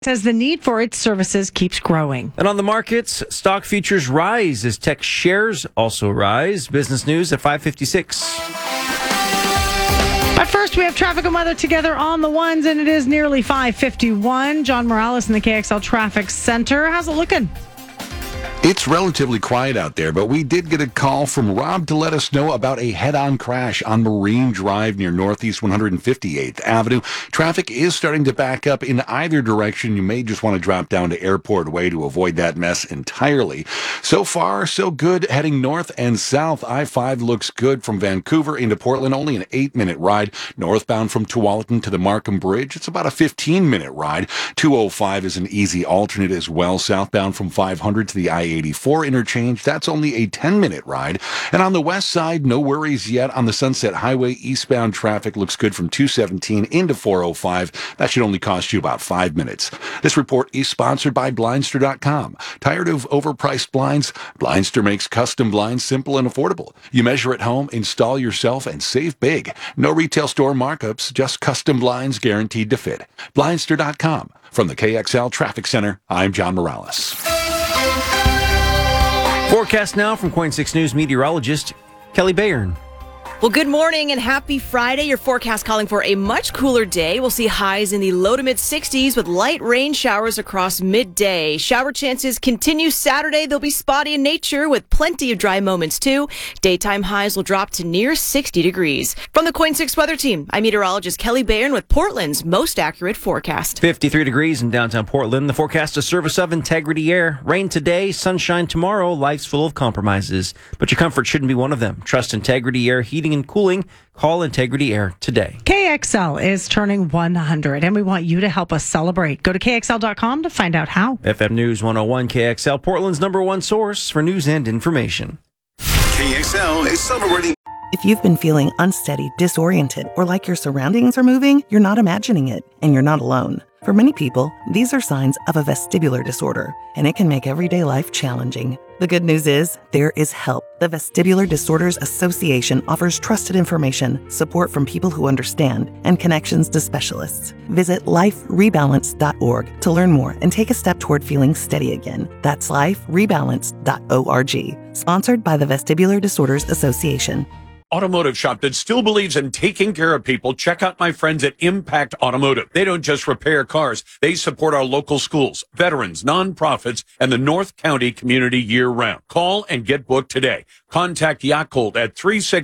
says the need for its services keeps growing. And on the markets, stock futures rise as tech shares also rise. Business news at 5:56. But first, we have traffic and weather together on the ones, and it is nearly 5:51. John Morales in the KXL Traffic Center. How's it looking? It's relatively quiet out there, but we did get a call from Rob to let us know about a head-on crash on Marine Drive near Northeast 158th Avenue. Traffic is starting to back up in either direction. You may just want to drop down to Airport Way to avoid that mess entirely. So far, so good. Heading north and south, I-5 looks good from Vancouver into Portland. Only an 8-minute ride. Northbound from Tualatin to the Markham Bridge, it's about a 15-minute ride. 205 is an easy alternate as well. Southbound from 500 to the I-84 interchange, that's only a 10-minute ride. And on the west side, no worries yet on the Sunset Highway. Eastbound traffic looks good from 217 into 405. That should only cost you about 5 minutes. This report is sponsored by Blindster.com. Tired of overpriced blinds? Blindster makes custom blinds simple and affordable. You measure at home, install yourself, and save big. No retail store markups, just custom blinds guaranteed to fit. Blindster.com. From the KXL Traffic Center, I'm John Morales. Forecast now from Coin 6 News meteorologist Kelly Bayern. Well, good morning and happy Friday. Your forecast calling for a much cooler day. We'll see highs in the low to mid 60s with light rain showers across midday. Shower chances continue Saturday. They'll be spotty in nature with plenty of dry moments too. Daytime highs will drop to near 60 degrees. From the Coin 6 Weather Team, I'm meteorologist Kelly Bayern with Portland's most accurate forecast. 53 degrees in downtown Portland. The forecast a service of Integrity Air. Rain today, sunshine tomorrow. Life's full of compromises, but your comfort shouldn't be one of them. Trust Integrity Air Heating and Cooling. Call Integrity Air today. KXL is turning 100, and we want you to help us celebrate. Go to KXL.com to find out how. FM News 101 KXL, Portland's #1 source for news and information. KXL is celebrating. If you've been feeling unsteady, disoriented, or like your surroundings are moving, you're not imagining it, and you're not alone. For many people, these are signs of a vestibular disorder, and it can make everyday life challenging. The good news is, there is help. The Vestibular Disorders Association offers trusted information, support from people who understand, and connections to specialists. Visit liferebalance.org to learn more and take a step toward feeling steady again. That's liferebalance.org. Sponsored by the Vestibular Disorders Association. Automotive shop that still believes in taking care of people. Check out my friends at Impact Automotive. They don't just repair cars. They support our local schools, veterans, nonprofits, and the North County community year-round. Call and get booked today. Contact Yakult at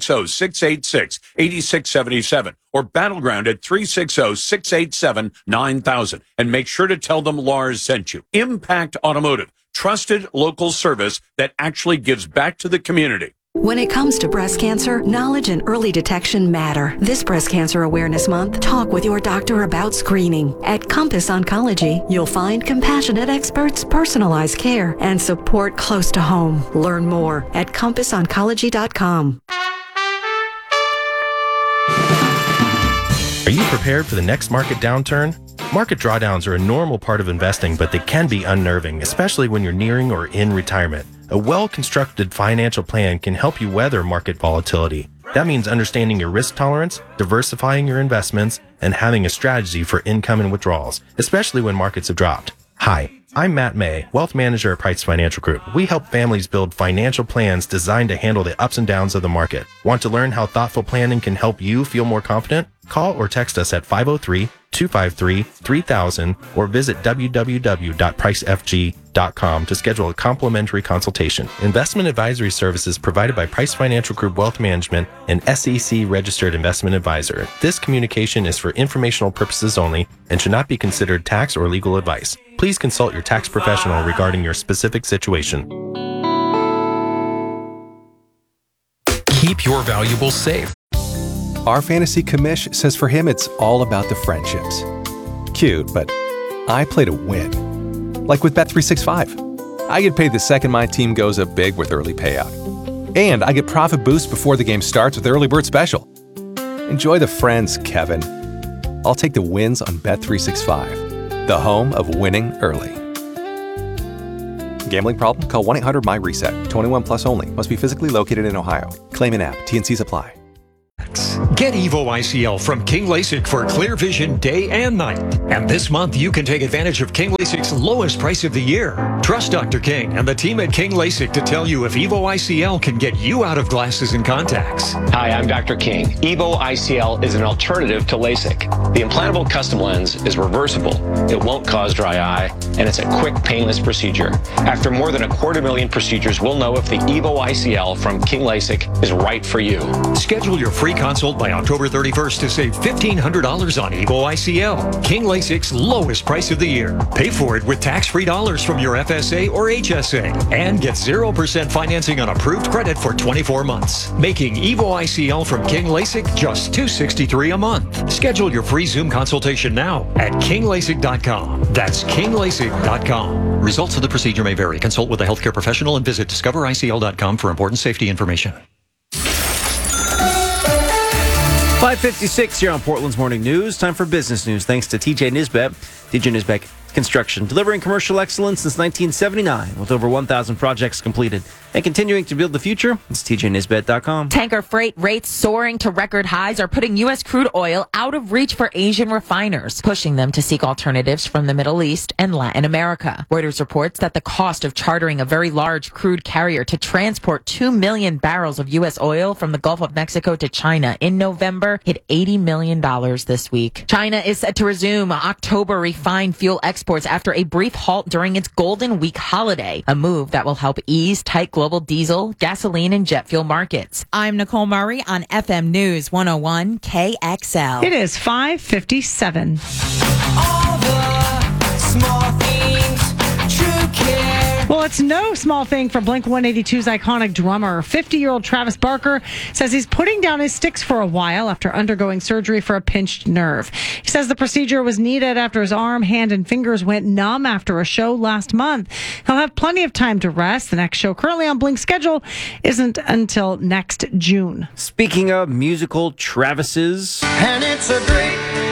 360-686-8677 or Battleground at 360-687-9000. And make sure to tell them Lars sent you. Impact Automotive. Trusted local service that actually gives back to the community. When it comes to breast cancer, knowledge and early detection matter. This Breast Cancer Awareness Month, talk with your doctor about screening. At Compass Oncology, you'll find compassionate experts, personalized care, and support close to home. Learn more at CompassOncology.com. Are you prepared for the next market downturn? Market drawdowns are a normal part of investing, but they can be unnerving, especially when you're nearing or in retirement. A well-constructed financial plan can help you weather market volatility. That means understanding your risk tolerance, diversifying your investments, and having a strategy for income and withdrawals, especially when markets have dropped. Hi, I'm Matt May, Wealth Manager at Price Financial Group. We help families build financial plans designed to handle the ups and downs of the market. Want to learn how thoughtful planning can help you feel more confident? Call or text us at 503-253-3000 or visit www.pricefg.com to schedule a complimentary consultation. Investment advisory services provided by Price Financial Group Wealth Management, an SEC-registered investment advisor. This communication is for informational purposes only and should not be considered tax or legal advice. Please consult your tax professional regarding your specific situation. Keep your valuables safe. Our fantasy commish says for him it's all about the friendships. Cute, but I play to win. Like with Bet365. I get paid the second my team goes up big with early payout. And I get profit boost before the game starts with Early Bird Special. Enjoy the friends, Kevin. I'll take the wins on Bet365, the home of winning early. Gambling problem? Call 1-800-MY-RESET. 21 plus only. Must be physically located in Ohio. Claim in app. T&Cs apply. Get Evo ICL from King LASIK for clear vision day and night. And this month, you can take advantage of King LASIK's lowest price of the year. Trust Dr. King and the team at King LASIK to tell you if Evo ICL can get you out of glasses and contacts. Hi, I'm Dr. King. Evo ICL is an alternative to LASIK. The implantable custom lens is reversible. It won't cause dry eye, and it's a quick, painless procedure. After more than 250,000 procedures, we'll know if the Evo ICL from King LASIK is right for you. Schedule your free consult by October 31st to save $1,500 on Evo ICL. King LASIK's lowest price of the year. Pay for it with tax-free dollars from your FSA or HSA. And get 0% financing on approved credit for 24 months. Making Evo ICL from King LASIK just $263 a month. Schedule your free Zoom consultation now at kinglasik.com. That's kinglasik.com. Results of the procedure may vary. Consult with a healthcare professional and visit discovericl.com for important safety information. 5:56 here on Portland's Morning News. Time for business news. Thanks to TJ Nisbet. TJ Nisbet Construction, delivering commercial excellence since 1979 with over 1,000 projects completed and continuing to build the future. It's TJNisbet.com. Tanker freight rates soaring to record highs are putting U.S. crude oil out of reach for Asian refiners, pushing them to seek alternatives from the Middle East and Latin America. Reuters reports that the cost of chartering a very large crude carrier to transport 2 million barrels of U.S. oil from the Gulf of Mexico to China in November hit $80 million this week. China is set to resume October refined fuel exports after a brief halt during its Golden Week holiday, a move that will help ease tight global diesel, gasoline, and jet fuel markets. I'm Nicole Murray on FM News 101 KXL. It is 5:57. All the small things, true care. Well, it's no small thing for Blink-182's iconic drummer. 50-year-old Travis Barker says he's putting down his sticks for a while after undergoing surgery for a pinched nerve. He says the procedure was needed after his arm, hand, and fingers went numb after a show last month. He'll have plenty of time to rest. The next show currently on Blink's schedule isn't until next June. Speaking of musical Travises, And it's a great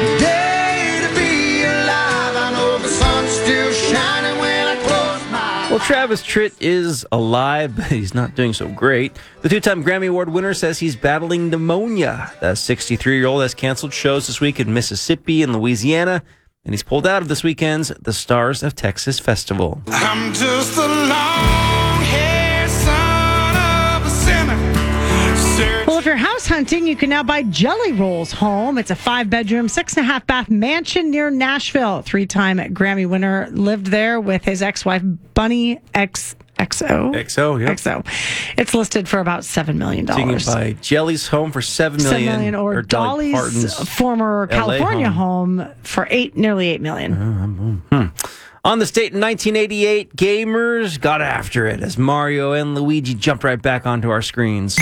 day to be alive. I know the sun's still shining when I close my eyes. well, Travis Tritt is alive, but he's not doing so great. The two-time Grammy Award winner says he's battling pneumonia. The 63-year-old has canceled shows this week in Mississippi and Louisiana, and he's pulled out of this weekend's The Stars of Texas Festival. I'm just a long-haired son of a sinner. Well, if you're house hunting, you can now buy Jelly Rolls Home. It's a 5-bedroom, 6.5-bath mansion near Nashville. 3-time Grammy winner lived there with his ex-wife, Bunny XO. Yeah. XO. It's listed for about $7 million. So you can buy Jelly's home for $7 million. $7 million, or Dolly Dolly's Parton's former LA California home for nearly $8 million. On the state in 1988, gamers got after it as Mario and Luigi jumped right back onto our screens.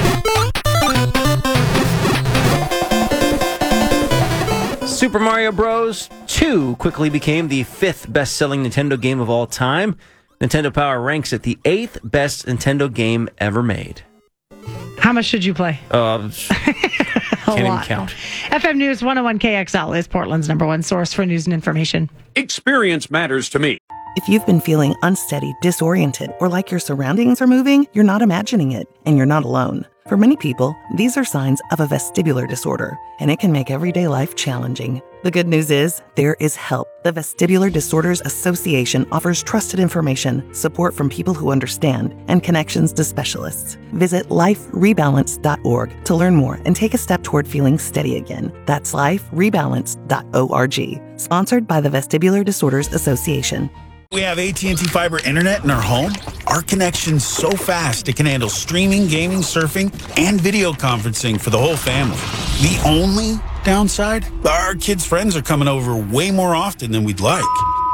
Super Mario Bros. 2 quickly became the 5th best-selling Nintendo game of all time. Nintendo Power ranks it the 8th best Nintendo game ever made. How much should you play? Can't even count. FM News 101 KXL is Portland's #1 source for news and information. Experience matters to me. If you've been feeling unsteady, disoriented, or like your surroundings are moving, you're not imagining it, and you're not alone. For many people, these are signs of a vestibular disorder, and it can make everyday life challenging. The good news is, there is help. The Vestibular Disorders Association offers trusted information, support from people who understand, and connections to specialists. Visit liferebalance.org to learn more and take a step toward feeling steady again. That's liferebalance.org. Sponsored by the Vestibular Disorders Association. We have AT&T Fiber Internet in our home. Our connection's so fast it can handle streaming, gaming, surfing, and video conferencing for the whole family. The only downside? Our kids' friends are coming over way more often than we'd like.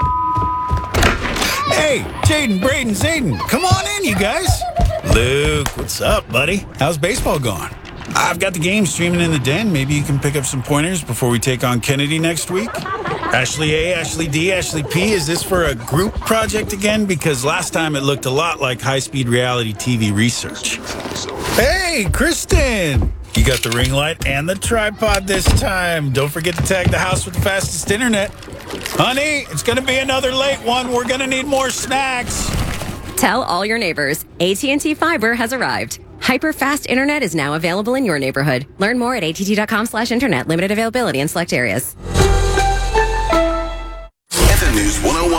Hey, Jaden, Braden, Zayden, come on in, you guys. Luke, what's up, buddy? How's baseball going? I've got the game streaming in the den. Maybe you can pick up some pointers before we take on Kennedy next week. Ashley A, Ashley D, Ashley P, is this for a group project again? Because last time it looked a lot like high-speed reality TV research. Hey, Kristen! You got the ring light and the tripod this time. Don't forget to tag the house with the fastest internet. Honey, it's going to be another late one. We're going to need more snacks. Tell all your neighbors, AT&T Fiber has arrived. Hyper-fast internet is now available in your neighborhood. Learn more at att.com/internet. Limited availability in select areas. FM News 101.